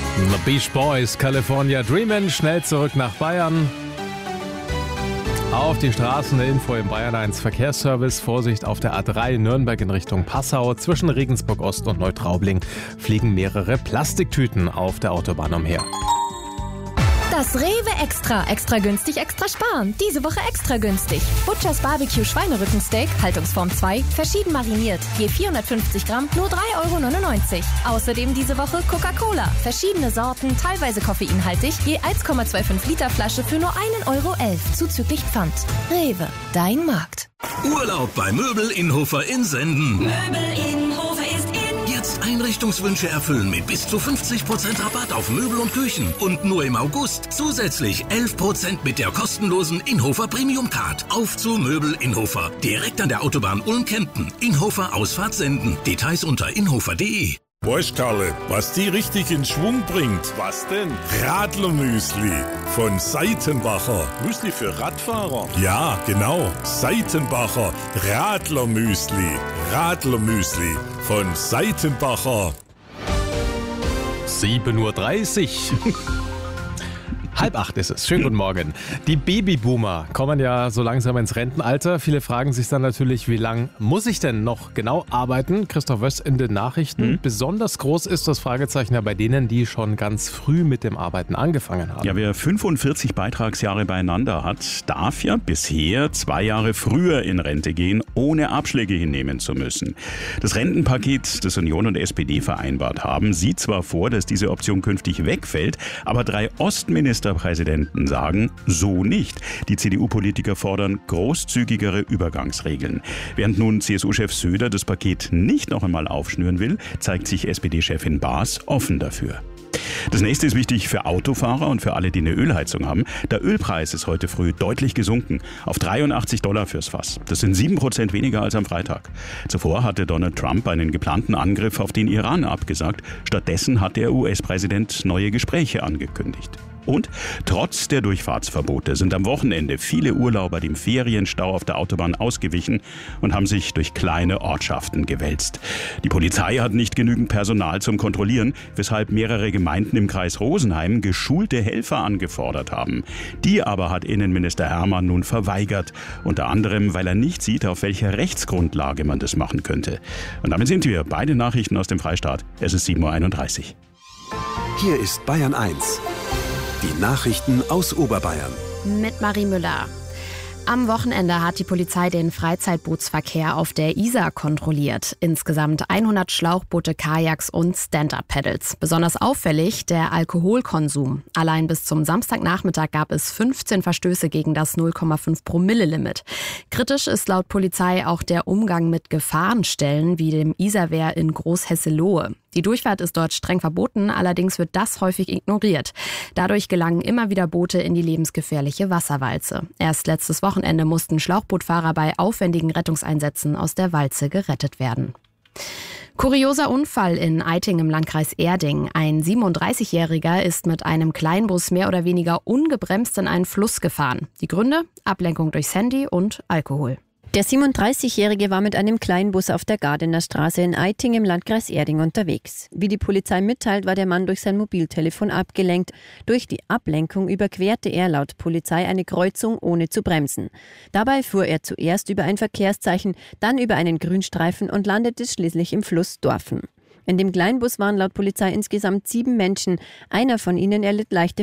The Beach Boys, California Dreamin', schnell zurück nach Bayern. Auf die Straßen eine Info im Bayern 1 Verkehrsservice. Vorsicht auf der A3 Nürnberg in Richtung Passau. Zwischen Regensburg Ost und Neutraubling fliegen mehrere Plastiktüten auf der Autobahn umher. Das Rewe Extra. Extra günstig, extra sparen. Diese Woche extra günstig. Butchers Barbecue Schweinerückensteak, Haltungsform 2, verschieden mariniert. Je 450 Gramm, nur 3,99 €. Außerdem diese Woche Coca-Cola. Verschiedene Sorten, teilweise koffeinhaltig. Je 1,25 Liter Flasche für nur 1,11 € zuzüglich Pfand. Rewe, dein Markt. Urlaub bei Möbel Innhofer in Senden. Möbel Innhofer ist in. Jetzt Einrichtungswünsche erfüllen mit bis zu 50% Rabatt auf Möbel und Küchen. Und nur im August zusätzlich 11% mit der kostenlosen Innhofer Premium Card. Auf zu Möbel Innhofer. Direkt an der Autobahn Ulm-Kempten. Innhofer Ausfahrt Senden. Details unter innhofer.de. Weißt Karle, was die richtig in Schwung bringt? Was denn? Radlermüsli von Seitenbacher. Müsli für Radfahrer? Ja, genau. Seitenbacher Radlermüsli. Radlermüsli von Seitenbacher. 7:30 Uhr. 7:30 ist es. Schönen guten Morgen. Die Babyboomer kommen ja so langsam ins Rentenalter. Viele fragen sich dann natürlich, wie lange muss ich denn noch genau arbeiten? Christoph Wöss in den Nachrichten. Besonders groß ist das Fragezeichen ja bei denen, die schon ganz früh mit dem Arbeiten angefangen haben. Ja, wer 45 Beitragsjahre beieinander hat, darf ja bisher 2 Jahre früher in Rente gehen, ohne Abschläge hinnehmen zu müssen. Das Rentenpaket, das Union und SPD vereinbart haben, sieht zwar vor, dass diese Option künftig wegfällt, aber 3 Ostministerpräsidenten sagen, so nicht. Die CDU-Politiker fordern großzügigere Übergangsregeln. Während nun CSU-Chef Söder das Paket nicht noch einmal aufschnüren will, zeigt sich SPD-Chefin Baas offen dafür. Das nächste ist wichtig für Autofahrer und für alle, die eine Ölheizung haben. Der Ölpreis ist heute früh deutlich gesunken, auf $83 fürs Fass. Das sind 7% weniger als am Freitag. Zuvor hatte Donald Trump einen geplanten Angriff auf den Iran abgesagt. Stattdessen hat der US-Präsident neue Gespräche angekündigt. Und trotz der Durchfahrtsverbote sind am Wochenende viele Urlauber dem Ferienstau auf der Autobahn ausgewichen und haben sich durch kleine Ortschaften gewälzt. Die Polizei hat nicht genügend Personal zum Kontrollieren, weshalb mehrere Gemeinden im Kreis Rosenheim geschulte Helfer angefordert haben. Die aber hat Innenminister Hermann nun verweigert, unter anderem, weil er nicht sieht, auf welcher Rechtsgrundlage man das machen könnte. Und damit sind wir bei den Nachrichten aus dem Freistaat. Es ist 7:31 Uhr. Hier ist Bayern 1. Die Nachrichten aus Oberbayern. Mit Marie Müller. Am Wochenende hat die Polizei den Freizeitbootsverkehr auf der Isar kontrolliert. Insgesamt 100 Schlauchboote, Kajaks und Stand-Up-Paddles. Besonders auffällig der Alkoholkonsum. Allein bis zum Samstagnachmittag gab es 15 Verstöße gegen das 0,5-Promille-Limit. Kritisch ist laut Polizei auch der Umgang mit Gefahrenstellen wie dem Isarwehr in Großhesselohe. Die Durchfahrt ist dort streng verboten, allerdings wird das häufig ignoriert. Dadurch gelangen immer wieder Boote in die lebensgefährliche Wasserwalze. Erst letztes Wochenende mussten Schlauchbootfahrer bei aufwendigen Rettungseinsätzen aus der Walze gerettet werden. Kurioser Unfall in Eiting im Landkreis Erding. Ein 37-Jähriger ist mit einem Kleinbus mehr oder weniger ungebremst in einen Fluss gefahren. Die Gründe? Ablenkung durchs Handy und Alkohol. Der 37-Jährige war mit einem Kleinbus auf der Gardener Straße in Eiting im Landkreis Erding unterwegs. Wie die Polizei mitteilt, war der Mann durch sein Mobiltelefon abgelenkt. Durch die Ablenkung überquerte er laut Polizei eine Kreuzung ohne zu bremsen. Dabei fuhr er zuerst über ein Verkehrszeichen, dann über einen Grünstreifen und landete schließlich im Fluss Dorfen. In dem Kleinbus waren laut Polizei insgesamt 7 Menschen. Einer von ihnen erlitt leichte